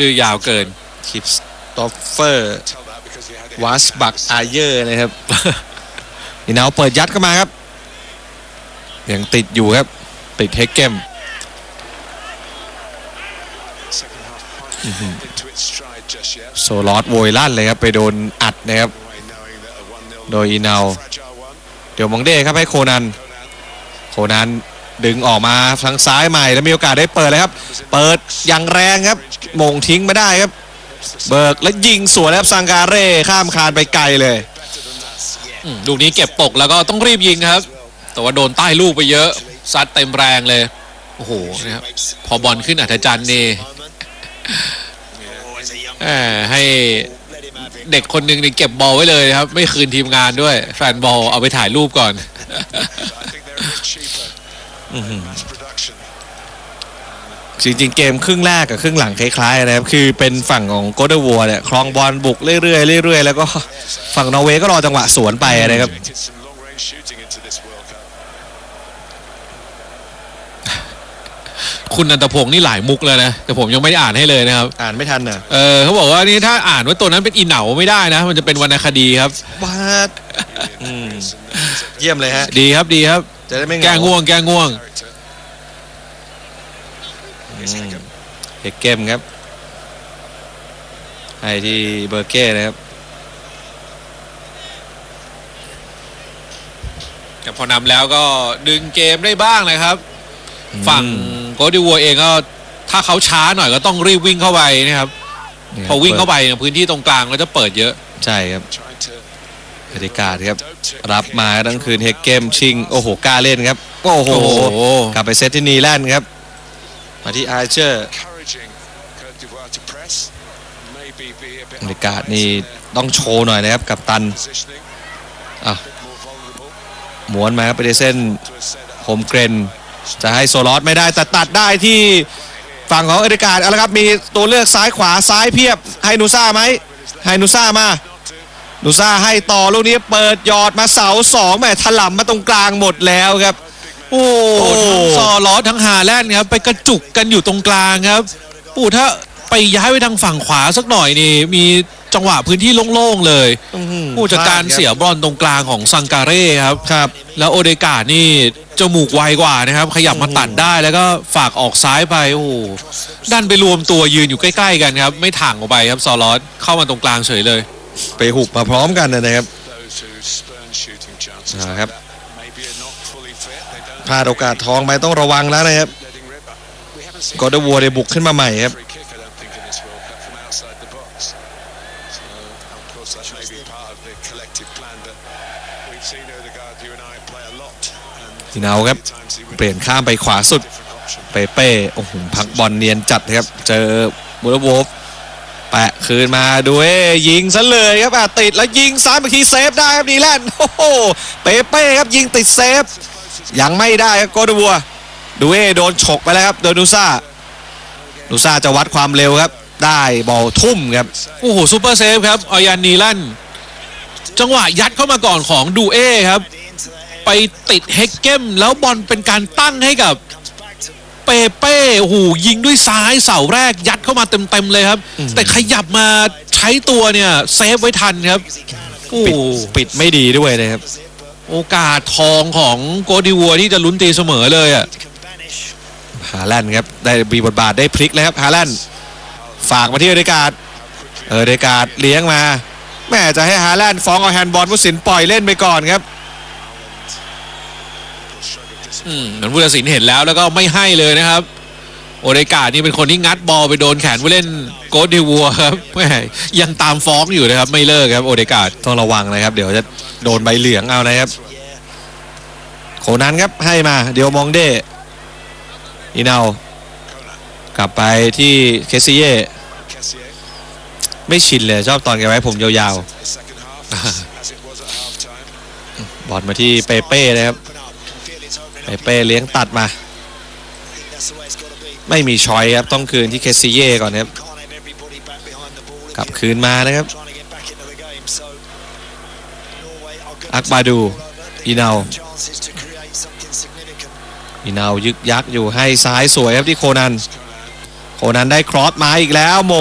ชื่อยาวเกินคริสโตเฟอร์วาสบักอาเยอร์นะครับ อินาวเปิดยัดเข้ามาครับยังติดอยู่ครับติดเฮกเกมโซลอสโวยลั่นเลยครับไปโดนอัดนะครับโดยอินาวเดี๋ยวมองเด้ครับให้โคนันดึงออกมาทางซ้ายใหม่แล้วมีโอกาสได้เปิดเลยครับเปิดอย่างแรงครับมงทิ้งไม่ได้ครับเบิกแล้วยิงสวนครับซังการเร่ข้ามคานไปไกลเลยลูกนี้เก็บตกแล้วก็ต้องรีบยิงครับแต่ว่าโดนใต้ลูกไปเยอะซัดเต็มแรงเลยโอ้โหนะครับพอบอลขึ้นอัศจรรย์นี่ให้เด็กคนหนึ่งนี่เก็บบอลไว้เลยครับไม่คืนทีมงานด้วยแฟนบอลเอาไปถ่ายรูปก่อนจริงๆเกมครึ่งแรกกับครึ่งหลังคล้ายๆนะครับคือเป็นฝั่งของโกเดวัวเนี่ยครองบอลบุกเรื่อยๆแล้วก็ฝั่งนอร์เวย์ก็รอจังหวะสวนไปนะครับคุณนันทพงศ์นี่หลายมุกเลยนะแต่ผมยังไม่ได้อ่านให้เลยนะครับอ่านไม่ทันเหรอเขาบอกว่านี่ถ้าอ่านว่าตัวนั้นเป็นอีเหนาไม่ได้นะมันจะเป็นวรรณคดีครับบ้าเยี่ยมเลยฮะดีครับจะได้ไม่แก้ง่วงเฮกเกมครับให้ที่เบอร์เก้นะครับแต่พอนำแล้วก็ดึงเกมได้บ้างเลยครับฝั่งโกดิวัวเองก็ถ้าเขาช้าหน่อยก็ต้องรีบวิ่งเข้าไปนะครับพอวิ่งเข้าไปพื้นที่ตรงกลางก็จะเปิดเยอะใช่ครับบรรยากาศครับรับมาทั้งคืนเฮกเกมชิงโอ้โหกล้าเล่นครับโอ้โหกลับไปเซตที่นีแลนด์ครับมาที่อาร์เชอร์บรรยากาศนี่ต้องโชว์หน่อยนะครับกับตันหมุนมาครับไปในเส้นโฮมเกรนจะให้โซลอสไม่ได้แต่ตัดได้ที่ฝั่งของเอริกาเอาละครับมีตัวเลือกซ้ายขวาซ้ายเพียบให้นูซ่าไหมให้นูซ่ามานูซ่าให้ต่อลูกนี้เปิดยอดมาเสาสองแหมถล่มมาตรงกลางหมดแล้วครับโอ้ทั้งซอลอสทั้งฮาแลนด์ครับไปกระจุกกันอยู่ตรงกลางครับถ้าไปย้ายไปทางฝั่งขวาสักหน่อยนี่มีจังหวะพื้นที่โล่งๆเลยจากการเสียบอลตรงกลางของซังการ่ครับแล้วโอเดกานี่จมูกไวกว่านะครับขยับมาตัดได้แล้วก็ฝากออกซ้ายไปโอ้ดันไปรวมตัวยืนอยู่ใกล้ๆกันครับไม่ถ่างออกไปครับซอลอสเข้ามาตรงกลางเฉยเลยไปหุบมาพร้อมกันนะครับครับพลาดโอกาสทองไปต้องระวังแล้วนะครับโกเดวัวได้บุกขึ้นมาใหม่ครับทีนาวครับเปลี่ยนข้ามไปขวาสุดเป้โอ้โหพักบอลเนียนจัดครับเจอบูลโวฟแปะคืนมาด้วยยิงซะเลยครับติดแล้วยิงซ้ายเมื่อกี้เซฟได้ครับนีแลนด์โอ้โหเป้ครับยิงติดเซฟยังไม่ได้ครับโกเดวัวด้วยโดนฉกไปแล้วครับโดยนูซ่าจะวัดความเร็วครับได้บอลทุ่มครับโอ้โหซูเปอร์เซฟครับอยันนีแลนด์จังหวะยัดเข้ามาก่อนของดูเอครับไปติดเฮกเกมแล้วบอลเป็นการตั้งให้กับเป้โอ้โหยิงด้วยซ้ายเสาแรกยัดเข้ามาเต็มเลยครับแต่ขยับมาใช้ตัวเนี่ยเซฟไว้ทันครับปิดไม่ดีด้วยนะครับโอกาสทองของโกดิวัวที่จะลุ้นตีเสมอเลยฮาแลนด์ครับได้มีบทบาทได้พลิกเลยครับฮาแลนด์ฝากมาที่เอริกาเลี้ยงมาแม่จะให้ฮาแลนด์ฟ้องเอาแฮนด์บอลผู้สินปล่อยเล่นไปก่อนครับเหมือนผู้ตัดสินเห็นแล้วก็ไม่ให้เลยนะครับโอเดกานี่เป็นคนที่งัดบอลไปโดนแขนผู้เล่นโกดิวัวครับแม่ยังตามฟ้องอยู่นะครับไม่เลิกครับโอเดกาต้องระวังนะครับเดี๋ยวจะโดนใบเหลืองเอานะครับโคนันครับให้มาเดี๋ยวมองเดอีนาวกลับไปที่เคซิเย่ไม่ชินเลยชอบตอนแกไว้ผมยาวๆบอลมาที่เป้นะครับเป้เลี้ยงตัดมาไม่มีชอยครับต้องคืนที่เคซิเย่ก่อนครับกลับคืนมานะครับอักบาดูอีนาวยึกยักอยู่ให้ซ้ายสวยครับที่โคนันได้ครอสมาอีกแล้ว